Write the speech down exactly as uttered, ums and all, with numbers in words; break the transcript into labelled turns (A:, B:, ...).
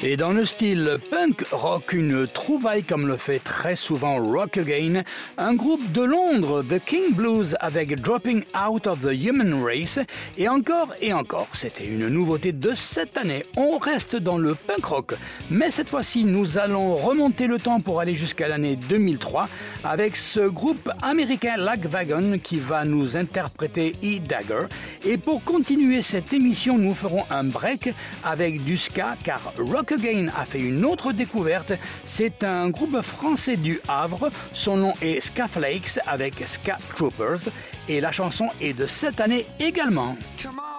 A: Et dans le style punk rock, une trouvaille comme le fait très souvent Rock Again, un groupe de Londres, The King Blues avec Dropping Out of the Human Race, et encore et encore, c'était une nouveauté de cette année. On reste dans le punk rock, mais cette fois-ci nous allons remonter le temps pour aller jusqu'à l'année deux mille trois avec ce groupe américain Lagwagon qui va nous interpréter E-Dagger. Et pour continuer cette émission, nous ferons un break avec du ska car Rock Again a fait une autre découverte. C'est un groupe français du Havre. Son nom est Ska Flakes avec Ska Troopers et la chanson est de cette année également.
B: Come on.